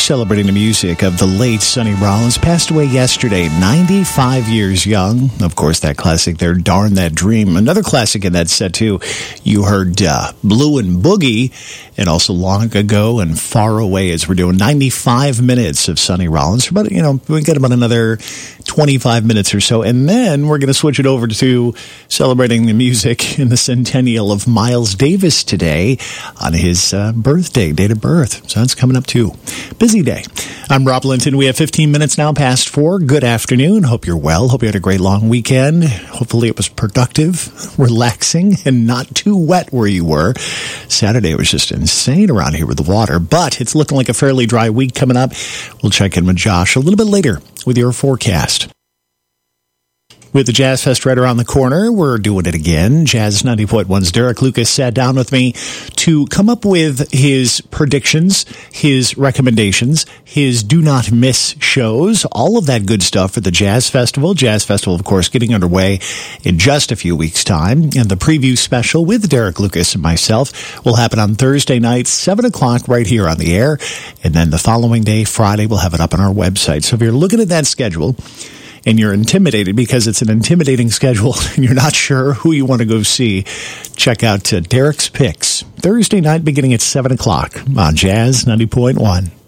celebrating the music of the late Sonny Rollins. Passed away yesterday, 95 years young. Of course, that classic there, Darn That Dream. Another classic in that set, too. You heard Blue and Boogie, and also Long Ago and Far Away, as we're doing 95 minutes of Sonny Rollins. But, we got about another 25 minutes or so, and then we're going to switch it over to celebrating the music in the centennial of Miles Davis today on his birthday, date of birth. So that's coming up too. Busy day. I'm Rob Linton. We have 15 minutes now past 4. Good afternoon. Hope you're well. Hope you had a great long weekend. Hopefully it was productive, relaxing, and not too wet where you were. Saturday was just insane around here with the water, but it's looking like a fairly dry week coming up. We'll check in with Josh a little bit later with your forecast. With the Jazz Fest right around the corner, we're doing it again. Jazz 90.1's Derek Lucas sat down with me to come up with his predictions, his recommendations, his do not miss shows, all of that good stuff for the Jazz Festival. Jazz Festival, of course, getting underway in just a few weeks' time. And the preview special with Derek Lucas and myself will happen on Thursday night, 7 o'clock right here on the air. And then the following day, Friday, we'll have it up on our website. So if you're looking at that schedule and you're intimidated because it's an intimidating schedule and you're not sure who you want to go see, check out Derek's Picks, Thursday night beginning at 7 o'clock on Jazz 90.1.